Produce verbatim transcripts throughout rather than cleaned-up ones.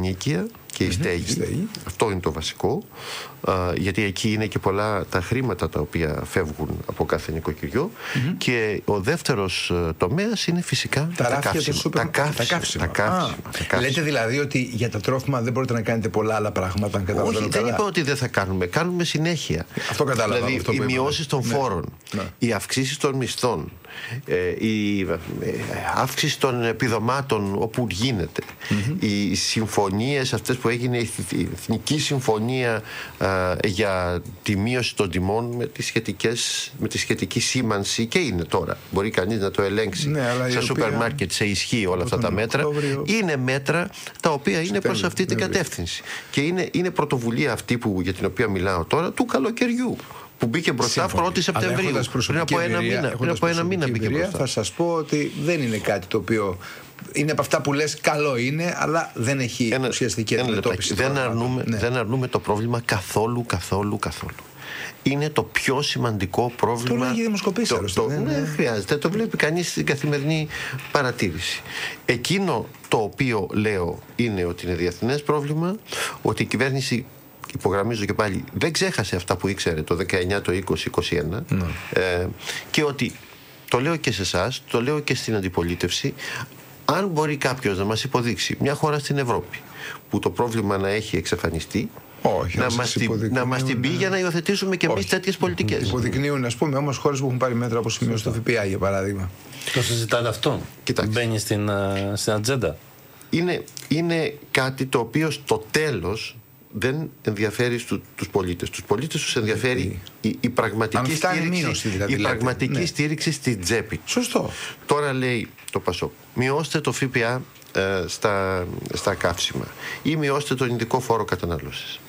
ενοίκια και η στέγη. στέγη. Αυτό είναι το βασικό, α, γιατί εκεί είναι και πολλά τα χρήματα τα οποία φεύγουν από κάθε νοικοκυριό. Mm-hmm. Και ο δεύτερος τομέας είναι φυσικά τα, τα καύσιμα. Σούπερ... Τα καύσιμα. Τα καύσιμα. Τα καύσιμα. Α, τα καύσιμα. Λέτε δηλαδή ότι για τα τρόφιμα δεν μπορείτε να κάνετε πολλά άλλα πράγματα? Αν Όχι, δεν καλά. είπα ότι δεν θα κάνουμε. Κάνουμε συνέχεια. Αυτό κατάλαβα. Δηλαδή αυτό οι μειώσεις των ναι. φόρων, ναι. οι αυξήσεις των μισθών, ε, η ε, αύξηση των επιδομάτων όπου γίνεται, mm-hmm. οι συμφωνίες αυτές που έγινε, η Εθνική Συμφωνία ε, για τη μείωση των τιμών με, τις σχετικές, με τη σχετική σήμανση, και είναι τώρα. Μπορεί κανείς να το ελέγξει ναι, στα σούπερ μάρκετ, σε ισχύ όλα αυτά τα μέτρα. Οκτώβριο... Είναι μέτρα τα οποία είναι προς αυτή την κατεύθυνση. Και είναι, είναι πρωτοβουλία αυτή που, για την οποία μιλάω τώρα, του καλοκαιριού, που μπήκε μπροστά πρώτη Σεπτεμβρίου. Πριν από ένα μήνα, πριν από ένα μήνα μπήκε μπροστά. Θα σας πω ότι δεν είναι κάτι το οποίο είναι από αυτά που λες καλό είναι, αλλά δεν έχει ένα, ουσιαστική αντιμετώπιση. Δεν αρνούμε, ναι. δεν αρνούμε το πρόβλημα καθόλου, καθόλου, καθόλου. Είναι το πιο σημαντικό πρόβλημα. Το λέγει δημοσκοπήσεις, το, το, δεν ναι, χρειάζεται. Το βλέπει κανείς στην καθημερινή παρατήρηση. Εκείνο το οποίο λέω είναι ότι είναι διεθνές πρόβλημα, ότι η κυβέρνηση, υπογραμμίζω και πάλι, δεν ξέχασε αυτά που ήξερε το δεκαεννιά, το είκοσι, είκοσι ένα, ναι. ε, και ότι, το λέω και σε εσάς, το λέω και στην αντιπολίτευση, αν μπορεί κάποιος να μας υποδείξει μια χώρα στην Ευρώπη που το πρόβλημα να έχει εξαφανιστεί, όχι, να, μας την, να μας την πει για να υιοθετήσουμε και εμείς τέτοιες πολιτικές. Υποδεικνύουν, ας πούμε, όμως χώρες που έχουν πάρει μέτρα όπως η μείωση του ΦΠΑ, για παράδειγμα. Το συζητάτε αυτό? Κοιτάξτε. Μπαίνει στην, στην ατζέντα. Είναι, είναι κάτι το οποίο στο τέλος δεν ενδιαφέρει στου, τους πολίτες. Τους πολίτες τους ενδιαφέρει η, η πραγματική, στήριξη, μείωση, δηλαδή, η πραγματική ναι. στήριξη στην τσέπη. Σωστό. Τώρα λέει το ΠΑΣΟΚ, μειώστε το ΦΠΑ ε, στα, στα καύσιμα ή μειώστε τον ειδικό φόρο κατανάλωσης.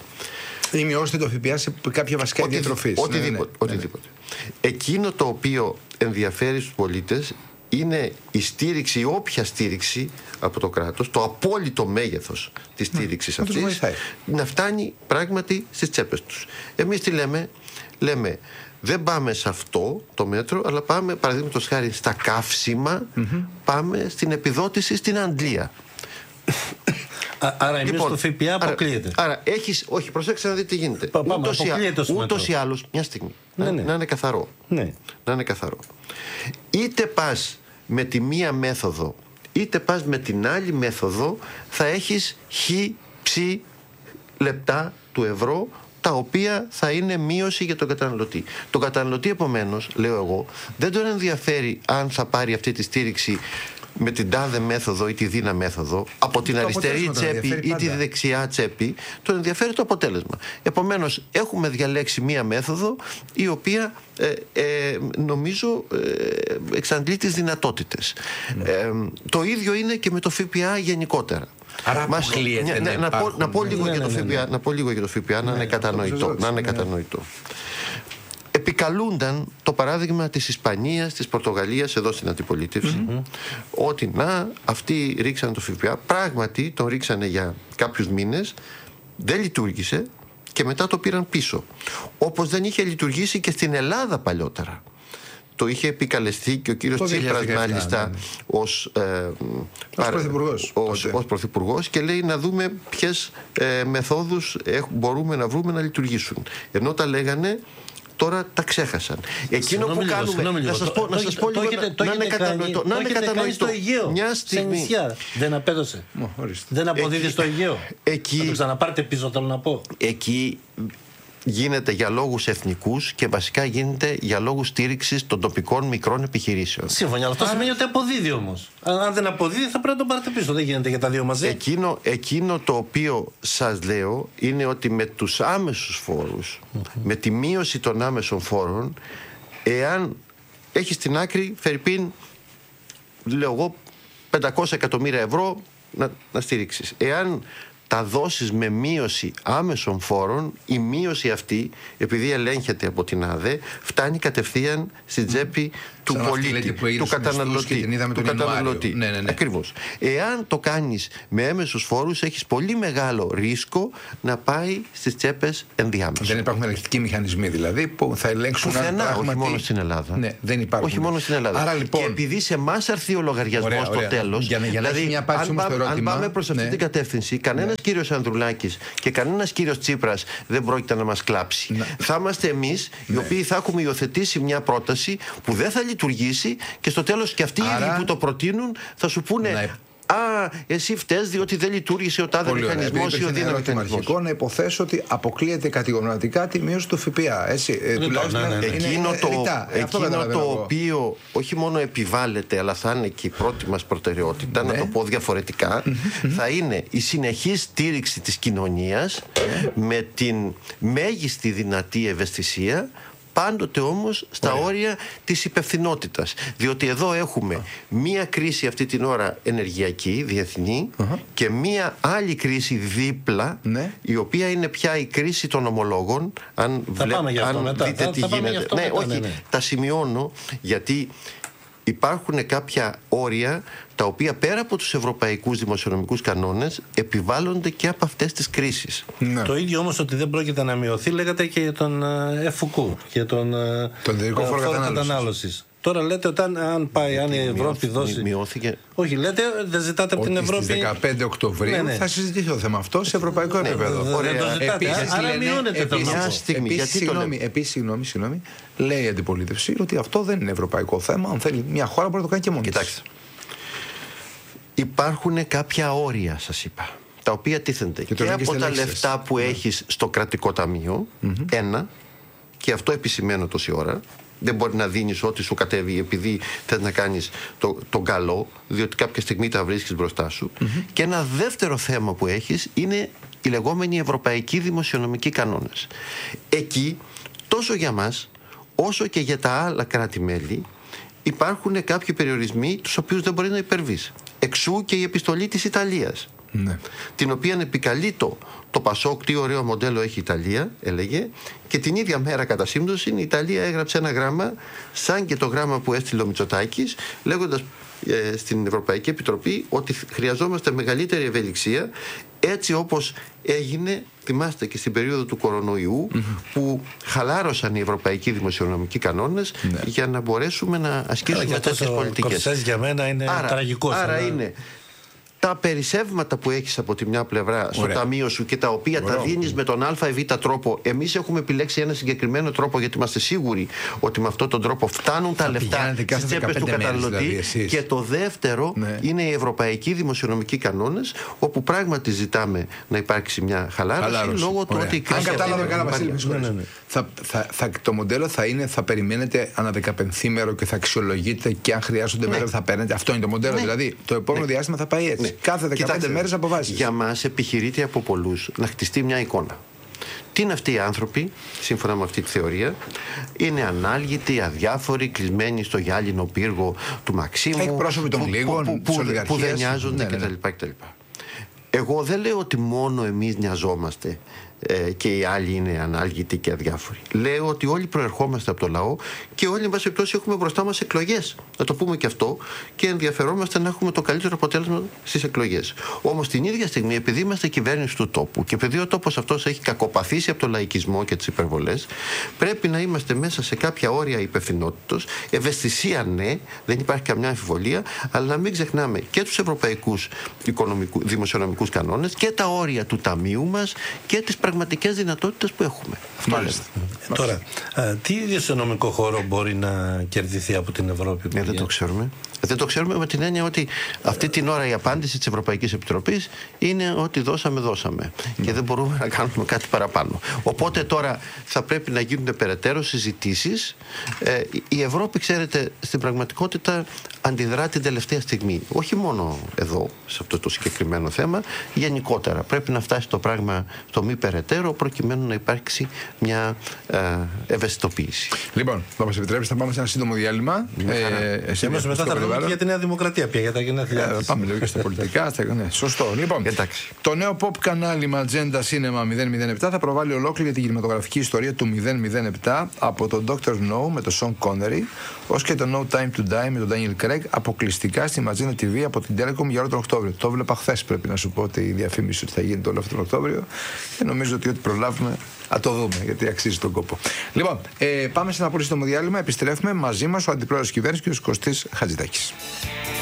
Ή μειώστε το ΦΠΑ σε κάποια βασικά Οτι, διατροφής. Οτιδήποτε. Ναι, ναι. οτιδήποτε. Ναι. Εκείνο το οποίο ενδιαφέρει στους πολίτες είναι η στήριξη, η όποια στήριξη από το κράτος, το απόλυτο μέγεθος της στήριξης ναι, αυτής, να φτάνει πράγματι στις τσέπες τους. Εμείς τι λέμε? Λέμε, δεν πάμε σε αυτό το μέτρο, αλλά πάμε, παραδείγματος χάρη, στα καύσιμα, mm-hmm. πάμε στην επιδότηση στην αντλία. Α, άρα εμείς λοιπόν, το ΦΠΑ αποκλείεται. Άρα, άρα έχεις, όχι, προσέξτε να δείτε τι γίνεται. Πα, πάμε, ούτως, ή, ούτως ή άλλως, μια στιγμή, ναι, να, ναι. να είναι καθαρό. Ναι. Να είναι καθαρό. Είτε πας με τη μία μέθοδο, είτε πας με την άλλη μέθοδο, θα έχεις χ, ψ λεπτά του ευρώ, τα οποία θα είναι μείωση για τον καταναλωτή. Τον καταναλωτή, επομένως, λέω εγώ, δεν τον ενδιαφέρει αν θα πάρει αυτή τη στήριξη με την τάδε μέθοδο ή τη δίνα μέθοδο, από την το αριστερή τσέπη ή τη δεξιά τσέπη, τον ενδιαφέρει το αποτέλεσμα. Επομένως, έχουμε διαλέξει μία μέθοδο η οποία ε, ε, νομίζω ε, εξαντλεί τις δυνατότητες. Mm. Ε, το ίδιο είναι και με το ΦΠΑ γενικότερα. Άρα Μας, να, να, να, πω, να πω λίγο ναι, για το ναι, ναι, ΦΠΑ, ναι. να πω λίγο για το ΦΠΑ, ναι, να είναι κατανοητό. Να είναι κατανοητό. Επικαλούνταν το παράδειγμα της Ισπανίας, της Πορτογαλίας εδώ στην αντιπολίτευση, mm-hmm. ότι να, αυτοί ρίξαν το ΦΠΑ, πράγματι τον ρίξανε για κάποιους μήνες, δεν λειτουργήσε και μετά το πήραν πίσω. Όπως δεν είχε λειτουργήσει και στην Ελλάδα παλιότερα. Το είχε επικαλεστεί και ο κύριος Τσίπρας μάλιστα ναι. ως, ε, ως, πρωθυπουργός, ως, ως πρωθυπουργός, και λέει να δούμε ποιες ε, μεθόδους έχ, μπορούμε να βρούμε να λειτουργήσουν. Ενώ τα λέγανε, τώρα τα ξέχασαν. Εκείνο που λίγο, κάνουμε. Να σας πω, να σας πω λίγο. Να είναι κατανοητό. Να είναι κατανοητό. Μια στιγμή. Σε νησιά. Δεν απέδωσε. Μο, δεν αποδίδει στο Αιγαίο. Εκεί, θα το ξαναπάρτε πίσω, θέλω να πω. Εκεί γίνεται για λόγους εθνικούς και βασικά γίνεται για λόγους στήριξης των τοπικών μικρών επιχειρήσεων. Σύμφωνα, αλλά αυτό Άρα... σημαίνει ότι αποδίδει όμως. Αν δεν αποδίδει, θα πρέπει να τον πάρετε πίσω. Δεν γίνεται για τα δύο μαζί. Εκείνο, εκείνο το οποίο σας λέω είναι ότι με τους άμεσους φόρους, mm-hmm. με τη μείωση των άμεσων φόρων, εάν έχει στην άκρη, φερειπίν, λέω εγώ, πεντακόσια εκατομμύρια ευρώ να, να στηρίξεις. Εάν τα δώσεις με μείωση άμεσων φόρων, η μείωση αυτή, επειδή ελέγχεται από την ΑΔΕ, φτάνει κατευθείαν στην τσέπη του σαν πολίτη, του καταναλωτή. Του καταναλωτή. Ναι, ναι, ναι. Ακριβώς. Εάν το κάνεις με έμεσους φόρους, έχεις πολύ μεγάλο ρίσκο να πάει στις τσέπες ενδιάμεσα. Δεν υπάρχουν ελεγκτικοί μηχανισμοί δηλαδή που θα ελέγξουν πουθενά, πράγματι... όχι μόνο στην Ελλάδα. Ναι, δεν υπάρχουν. Όχι μόνο στην Ελλάδα. Άρα, λοιπόν... Και επειδή σε εμάς έρθει ο λογαριασμός στο τέλος, για, για δηλαδή, μια αν, αν, πάμε, αν πάμε προς αυτή ναι. την κατεύθυνση, κανένας κύριος Ανδρουλάκης και κανένας κύριος Τσίπρας δεν πρόκειται να μας κλάψει. Ναι. Θα είμαστε εμείς οι ναι. οποίοι θα έχουμε υιοθετήσει μια πρόταση που δεν θα λειτουργήσει και στο τέλος και αυτοί οι που το προτείνουν θα σου πούνε. Ναι. Α, εσύ φταίς διότι δεν λειτουργήσε ο τάδε μηχανισμός ή ο δίνει μηχανισμός. Αρχικό να υποθέσω ότι αποκλείεται κατηγορηματικά τη μείωση του ΦΠΑ. Έτσι, ε, τουλάχιστον ναι, ναι, ναι. Εκείνο το, εκείνο το οποίο όχι μόνο επιβάλλεται, αλλά θα είναι και η πρώτη μας προτεραιότητα, ναι. να το πω διαφορετικά, θα είναι η συνεχής στήριξη της κοινωνίας με την μέγιστη δυνατή ευαισθησία. Πάντοτε όμως στα Ωραία. όρια της υπευθυνότητας. Διότι εδώ έχουμε μία κρίση αυτή την ώρα ενεργειακή, διεθνή, uh-huh. και μία άλλη κρίση δίπλα, ναι. η οποία είναι πια η κρίση των ομολόγων. Αν, βλέ... αν μετά. δείτε θα, τι θα γίνεται. Ναι, μετά, όχι, ναι, ναι. τα σημειώνω γιατί υπάρχουν κάποια όρια τα οποία πέρα από τους ευρωπαϊκούς δημοσιονομικούς κανόνες επιβάλλονται και από αυτές τις κρίσεις. Ναι. Το ίδιο όμως ότι δεν πρόκειται να μειωθεί λέγατε και για τον ΕΦΟΚΟΥ, για τον, τον εταιρικό φόρο κατανάλωσης. Τώρα λέτε ότι αν πάει, αν η Ευρώπη δώσει. Μειώθηκε. Όχι, λέτε, δεν ζητάτε από την Ευρώπη. Στις δεκαπέντε Οκτωβρίου ναι, ναι. θα συζητήσει το θέμα αυτό σε ευρωπαϊκό ναι, επίπεδο. Ναι, δεν το ζητάτε. Επίσης, άρα μειώνεται το θέμα. Επίσης, συγγνώμη, συγγνώμη, λέει η αντιπολίτευση ότι αυτό δεν είναι ευρωπαϊκό θέμα. Αν θέλει μια χώρα μπορεί να το κάνει και μόνη. Κοιτάξτε. Υπάρχουν κάποια όρια, σας είπα, τα οποία τίθενται και, και από τα λεφτά που έχεις στο κρατικό ταμείο. Ένα, και αυτό επισημαίνω τόση ώρα. Δεν μπορεί να δίνεις ό,τι σου κατέβει επειδή θες να κάνεις το, τον καλό, διότι κάποια στιγμή τα βρίσκεις μπροστά σου. Mm-hmm. Και ένα δεύτερο θέμα που έχεις είναι οι λεγόμενοι ευρωπαϊκοί δημοσιονομικοί κανόνες. Εκεί, τόσο για μας, όσο και για τα άλλα κράτη-μέλη, υπάρχουν κάποιοι περιορισμοί τους οποίους δεν μπορεί να υπερβείς. Εξού και η επιστολή της Ιταλίας. Ναι. Την οποία επικαλεί το, το Πασόκ, τι ωραίο μοντέλο έχει η Ιταλία, έλεγε, και την ίδια μέρα κατά σύμπτωση η Ιταλία έγραψε ένα γράμμα, σαν και το γράμμα που έστειλε ο Μητσοτάκης, λέγοντας ε, στην Ευρωπαϊκή Επιτροπή ότι χρειαζόμαστε μεγαλύτερη ευελιξία, έτσι όπως έγινε, θυμάστε, και στην περίοδο του κορονοϊού, mm-hmm. που χαλάρωσαν οι ευρωπαϊκοί δημοσιονομικοί κανόνες ναι. για να μπορέσουμε να ασκήσουμε τέτοιες πολιτικές. Ο για μένα είναι άρα, τραγικός. Άρα αλλά... είναι τα περισσεύματα που έχεις από τη μια πλευρά στο Ωραία. ταμείο σου και τα οποία Ωραία. τα δίνεις με τον α ή β τρόπο. Εμείς έχουμε επιλέξει ένα συγκεκριμένο τρόπο γιατί είμαστε σίγουροι ότι με αυτόν τον τρόπο φτάνουν τα λεφτά στις τσέπες του καταναλωτή. Δηλαδή και το δεύτερο ναι. είναι οι ευρωπαϊκοί δημοσιονομικοί κανόνες, όπου πράγματι ζητάμε να υπάρξει μια χαλάρωση, χαλάρωση. λόγω του ότι η κρίση. Αν κατάλαβα καλά, Βασίλη, ναι, ναι, ναι. θα, θα, θα, το μοντέλο θα είναι, θα περιμένετε ανά δεκαπενθήμερο και θα αξιολογείτε και αν χρειάζονται ναι. μέρες θα παίρνετε. Αυτό είναι το μοντέλο. Ναι. Δηλαδή το επόμενο ναι. διάστημα θα πάει έτσι. Ναι. Κάθε δεκαπέντε μέρες αποφάσεις. Για μας επιχειρείται από πολλούς να χτιστεί μια εικόνα. Τι είναι αυτοί οι άνθρωποι, σύμφωνα με αυτή τη θεωρία, είναι ανάλγητοι, αδιάφοροι, κλεισμένοι στο γυάλινο πύργο του Μαξίμου. Εκπρόσωποι των λίγων, που, που, που, που δεν νοιάζονται ναι, ναι, ναι. κτλ. Εγώ δεν λέω ότι μόνο εμείς νοιαζόμαστε ε, και οι άλλοι είναι ανάλγητοι και αδιάφοροι. Λέω ότι όλοι προερχόμαστε από το λαό και όλοι, εν πάση περιπτώσει, έχουμε μπροστά μας εκλογές. Να το πούμε και αυτό, και ενδιαφερόμαστε να έχουμε το καλύτερο αποτέλεσμα στις εκλογές. Όμως την ίδια στιγμή, επειδή είμαστε κυβέρνηση του τόπου και επειδή ο τόπος αυτός έχει κακοπαθήσει από το λαϊκισμό και τις υπερβολές, πρέπει να είμαστε μέσα σε κάποια όρια υπευθυνότητος. Ευαισθησία, ναι, δεν υπάρχει καμιά αμφιβολία, αλλά να μην ξεχνάμε και τους ευρωπαϊκούς δημοσιονομικούς κανόνες και τα όρια του ταμείου μας και τις πραγματικές δυνατότητες που έχουμε. Μάλιστα. Ε, τώρα, α, τι δημοσιονομικό χώρο μπορεί να κερδιθεί από την Ευρώπη? Ε, δεν το ξέρουμε. Δεν το ξέρουμε με την έννοια ότι αυτή την ώρα η απάντηση της Ευρωπαϊκής Επιτροπής είναι ότι δώσαμε, δώσαμε. Mm. Και δεν μπορούμε να κάνουμε κάτι παραπάνω. Οπότε τώρα θα πρέπει να γίνουν περαιτέρω συζητήσεις. Ε, η Ευρώπη, ξέρετε, στην πραγματικότητα αντιδρά την τελευταία στιγμή. Όχι μόνο εδώ, σε αυτό το συγκεκριμένο θέμα, γενικότερα. Πρέπει να φτάσει το πράγμα στο μη περαιτέρω, προκειμένου να υπάρξει μια ε, ευαισθητοποίηση. Λοιπόν, θα μας επιτρέψετε, θα πάμε σε ένα σύντομο διάλειμμα. Ε, και μετά θα βρούμε και για τη Νέα Δημοκρατία πια, για τα γενέθλια. Ε, πάμε λίγο και στα πολιτικά. Στα, ναι, σωστό. Λοιπόν, εντάξει. Το νέο pop κανάλι Magenta Cinema μηδέν μηδέν επτά θα προβάλλει ολόκληρη την κινηματογραφική ιστορία του μηδέν μηδέν επτά από τον Doctor No με τον Sean Connery ως και το No Time to Die με τον Daniel Craig αποκλειστικά στη Magenta τι βι από την Telecom για όλο τον Οκτώβριο. Το βλέπα χθες, πρέπει να σου πω, ότι η διαφήμιση ότι θα γίνεται όλο αυτόν τον Οκτώβριο και νομίζω ότι ό,τι προλάβουμε θα το δούμε, γιατί αξίζει τον κόπο. Λοιπόν, ε, πάμε σε ένα πολύ σύντομο διάλειμμα. Επιστρέφουμε μαζί μας ο Αντιπρόεδρος της Κυβέρνησης κ. Κωστής Χατζηδάκης.